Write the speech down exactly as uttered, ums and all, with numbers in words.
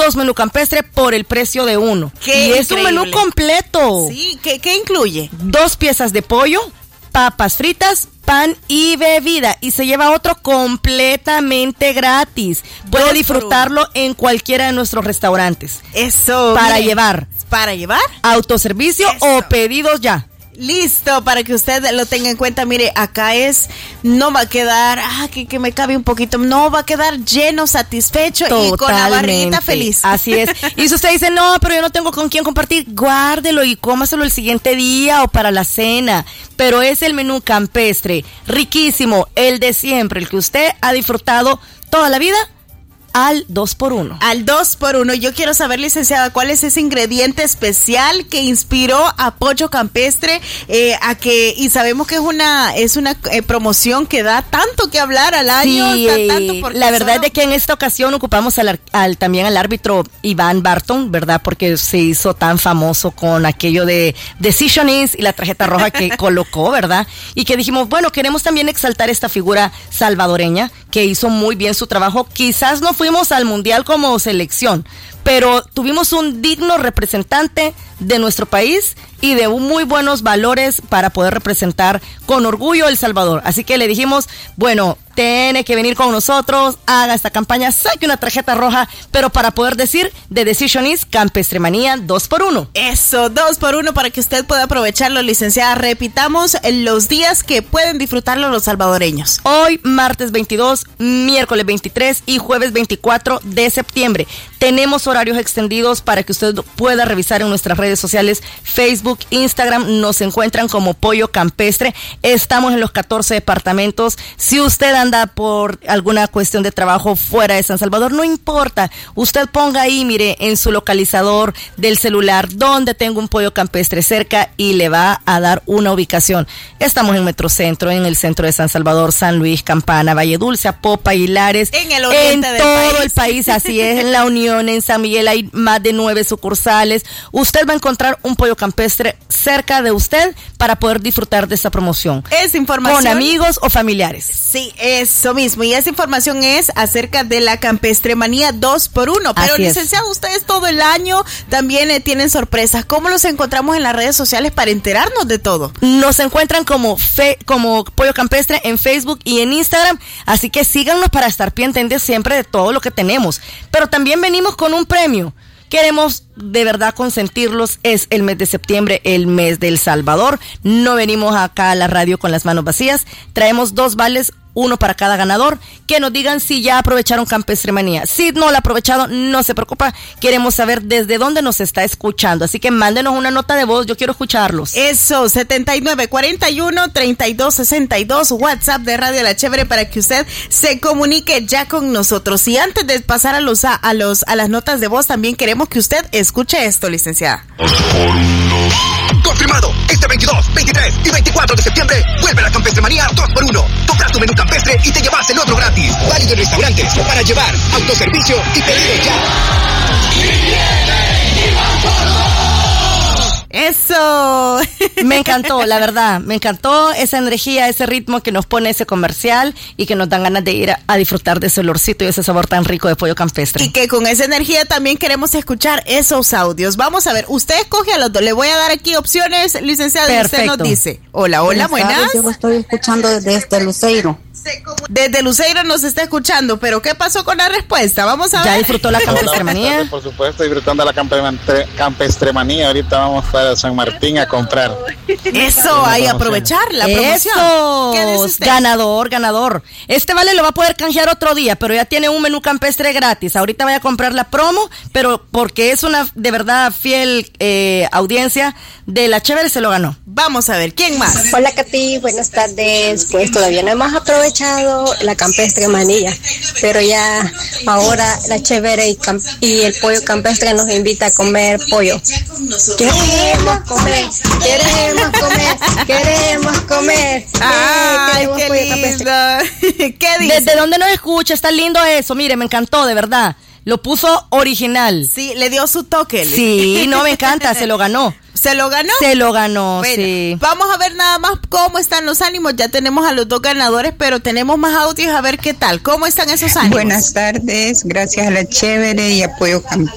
dos menú campestre por el precio de uno. ¡Qué y es increíble! un menú completo. Sí, ¿qué, qué incluye? Dos piezas de pollo, papas fritas, pan y bebida, y se lleva otro completamente gratis. Puede Dos por disfrutarlo uno. en cualquiera de nuestros restaurantes. Eso. Para mire, llevar. ¿Para llevar? Autoservicio Eso. o pedidos ya. Listo, para que usted lo tenga en cuenta. Mire, acá es, no va a quedar, ah, que, que me cabe un poquito, no, va a quedar lleno, satisfecho y con la barriguita feliz. Así es. Y si usted dice, no, pero yo no tengo con quién compartir, guárdelo y cómaselo el siguiente día o para la cena. Pero es el menú campestre, riquísimo, el de siempre, el que usted ha disfrutado toda la vida, al dos por uno. Al dos por uno. Yo quiero saber, licenciada, ¿cuál es ese ingrediente especial que inspiró a Pollo Campestre eh, a que, y sabemos que es una es una eh, promoción que da tanto que hablar al año? Sí, da tanto porque la verdad solo... es de que en esta ocasión ocupamos al, al también al árbitro Iván Barton, ¿verdad? Porque se hizo tan famoso con aquello de Decisionis y la tarjeta roja que colocó, ¿verdad? Y que dijimos, bueno, queremos también exaltar esta figura salvadoreña que hizo muy bien su trabajo. Quizás no fuimos al mundial como selección, pero tuvimos un digno representante de nuestro país y de un muy buenos valores para poder representar con orgullo El Salvador. Así que le dijimos, bueno, tiene que venir con nosotros, haga esta campaña, saque una tarjeta roja, pero para poder decir, The Decision is Campestremanía dos por uno. Eso, dos por uno para que usted pueda aprovecharlo, licenciada. Repitamos los días que pueden disfrutarlo los salvadoreños. Hoy, martes veintidós, miércoles veintitrés y jueves veinticuatro de septiembre. Tenemos horarios extendidos para que usted pueda revisar en nuestras redes sociales, Facebook, Instagram, nos encuentran como Pollo Campestre. Estamos en los catorce departamentos. Si usted anda por alguna cuestión de trabajo fuera de San Salvador, no importa. Usted ponga ahí, mire, en su localizador del celular, donde tengo un Pollo Campestre cerca y le va a dar una ubicación. Estamos en Metrocentro, en el centro de San Salvador, San Luis, Campana, Valle Dulce, Apopa, Hilares. En el oriente en del todo país. el país, así es, en La Unión, en San Miguel hay más de nueve sucursales. Usted va a encontrar un Pollo Campestre cerca de usted para poder disfrutar de esta promoción. Esa información. Con amigos o familiares. Sí, eso mismo. Y esa información es acerca de la Campestremanía dos por uno. Pero, Así es. licenciado, ustedes todo el año también eh, tienen sorpresas. ¿Cómo los encontramos en las redes sociales para enterarnos de todo? Nos encuentran como fe, como Pollo Campestre en Facebook y en Instagram, así que síganos para estar pendientes siempre de todo lo que tenemos. Pero también venimos con un premio. Queremos de verdad consentirlos. Es el mes de septiembre, el mes del Salvador. No venimos acá a la radio con las manos vacías. Traemos dos vales, uno para cada ganador, que nos digan si ya aprovecharon Campestremanía. Si no la ha aprovechado, no se preocupa, queremos saber desde dónde nos está escuchando, así que mándenos una nota de voz, yo quiero escucharlos. Eso, setenta y nueve cuarenta y uno treinta y dos sesenta y dos, WhatsApp de Radio La Chévere para que usted se comunique ya con nosotros. Y antes de pasar a los a, a los a las notas de voz, también queremos que usted escuche esto, licenciada. Confirmado, este veintidós, veintitrés y veinticuatro de septiembre vuelve la Campestremanía dos por uno. Compras tu menú campestre y te llevas el otro gratis. Válido en restaurantes, para llevar, autoservicio y pedido ya. Eso. Me encantó, la verdad, me encantó esa energía, ese ritmo que nos pone ese comercial y que nos dan ganas de ir a, a disfrutar de ese olorcito y ese sabor tan rico de Pollo Campestre. Y que con esa energía también queremos escuchar esos audios. Vamos a ver, usted escoge a los dos. Le voy a dar aquí opciones, licenciada, y usted nos dice. Hola, hola, buenas. buenas. Yo lo estoy escuchando desde Luceiro. Desde Luceiro nos está escuchando, pero ¿qué pasó con la respuesta? Vamos a ver. ¿Ya disfrutó la Campestremanía? Por supuesto, disfrutando la campe- Campestremanía. Ahorita vamos para San Martín a comprar. Eso, ahí aprovechar la promoción. Eso, ¿Qué dice usted? ganador, ganador. Este vale lo va a poder canjear otro día, pero ya tiene un menú campestre gratis. Ahorita vaya a comprar la promo, pero porque es una de verdad fiel eh, audiencia de La Chévere, se lo ganó. Vamos a ver, ¿quién más? Hola, Katy, buenas tardes. Pues todavía no hemos aprovechado la Campestremanía, pero ya ahora La Chévere y, camp- y el Pollo Campestre nos invita a comer pollo. Queremos comer, queremos comer, queremos comer. Ay, Eh, queremos qué pollo lindo. campestre. ¿Qué dice? ¿Desde dónde nos escucha? Está lindo eso. Mire, me encantó, de verdad. Lo puso original. Sí, le dio su toque. Sí, no, me encanta, se lo ganó. ¿Se lo ganó? Se lo ganó, Bueno, sí. vamos a ver nada más cómo están los ánimos. Ya tenemos a los dos ganadores, pero tenemos más audios a ver qué tal. ¿Cómo están esos ánimos? Buenas tardes, gracias a La Chévere y a Pollo Campestre.